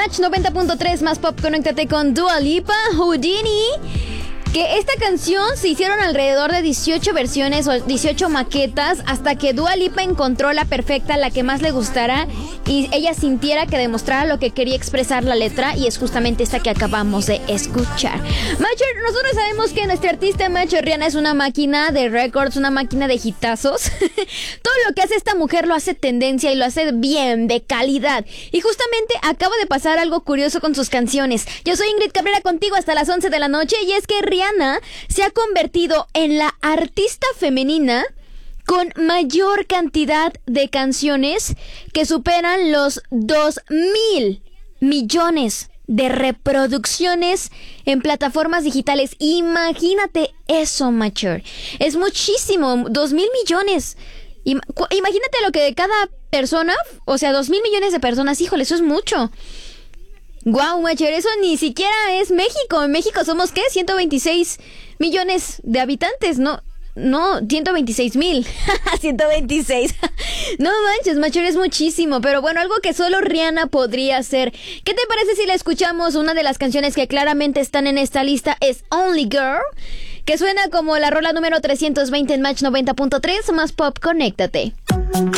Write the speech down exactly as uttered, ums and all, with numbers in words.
Match noventa punto tres más pop, conéctate con Dua Lipa, Houdini. Que esta canción se hicieron alrededor de dieciocho versiones o dieciocho maquetas hasta que Dua Lipa encontró la perfecta, la que más le gustara y ella sintiera que demostrara lo que quería expresar la letra, y es justamente esta que acabamos de escuchar. Macho, nosotros sabemos que nuestra artista Macho Rihanna es una máquina de records, una máquina de hitazos. Todo lo que hace esta mujer lo hace tendencia y lo hace bien, de calidad. Y justamente acaba de pasar algo curioso con sus canciones. Yo soy Ingrid Cabrera contigo hasta las once de la noche, y es que Rihanna se ha convertido en la artista femenina con mayor cantidad de canciones que superan los dos mil millones de reproducciones en plataformas digitales. Imagínate eso, Mature. Es muchísimo, dos mil millones. Imagínate lo que de cada persona, o sea, dos mil millones de personas, híjole, eso es mucho. Guau, Macher, eso ni siquiera es México. En México somos, ¿qué? ciento veintiséis millones de habitantes, ¿no? No, ciento veintiséis mil. ciento veintiséis. No manches, Macher, es muchísimo. Pero bueno, algo que solo Rihanna podría hacer. ¿Qué te parece si la escuchamos? Una de las canciones que claramente están en esta lista es Only Girl, que suena como la rola número trescientos veinte en Match noventa punto tres más pop, conéctate.